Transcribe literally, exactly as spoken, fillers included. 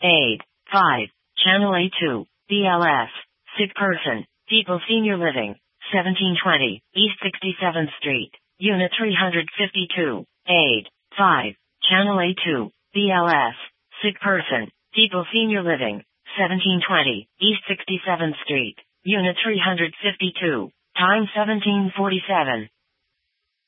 Aid. five. Channel A two. B L S. Sick person. People Senior Living. seventeen twenty. East sixty-seventh Street. Unit three hundred fifty-two. Aid. five. Channel A two. B L S. Sick person. People Senior Living. seventeen twenty. East sixty-seventh Street. Unit three hundred fifty-two. Time seventeen forty-seven.